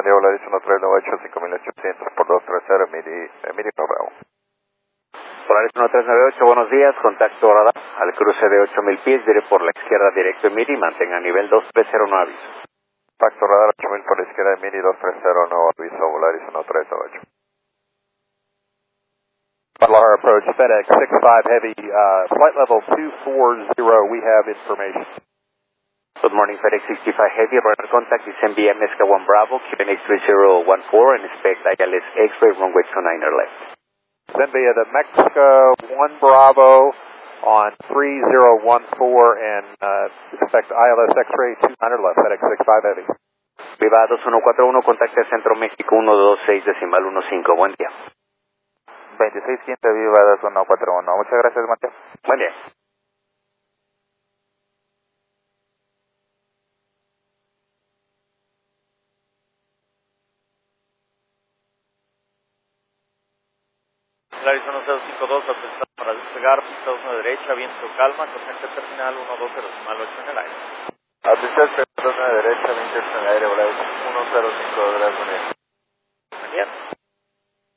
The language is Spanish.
buen día, Volaris 1398, 5800 por 230, Midi Bravo. Volaris 1398, buenos días, contacto radar al cruce de 8000 pies, diré por la izquierda directo en Midi, mantenga nivel 230, no aviso. Contacto radar 8000 por la izquierda de Midi, 230, no aviso, Volaris 1398. Guadalajara approach, FedEx 65 Heavy, flight level 240, we have information. Good morning, FedEx 65 Heavy, radar contact is MBM SK1 Bravo, QNH 3014, and expect ILS X-ray runway 29er left. Then via the Mexico 1 Bravo on 3014 and expect ILS X-ray 29er left, FedEx 65 Heavy. Viva 2141, contacte Centro México 126.15, buen día. 2615 Viva 2141, muchas gracias, Mateo. Buen día. Volaris 1052, autorizado para despegar, pista 1 derecha, viento calma, corriente terminal 120.8 en el aire. Atención, 2 derecha, 28 en el aire, Volaris 105, gracias. Bien.